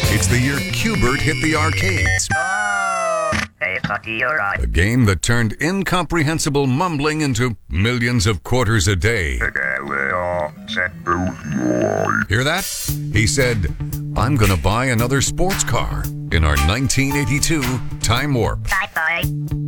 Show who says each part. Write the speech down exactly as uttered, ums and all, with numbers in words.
Speaker 1: It's the year Q*bert hit the arcades.
Speaker 2: Oh, hey, Pucky, you're right.
Speaker 1: A game that turned incomprehensible mumbling into millions of quarters a day. Hear that? He said, I'm gonna buy another sports car in our nineteen eighty-two Time Warp.
Speaker 2: Bye-bye.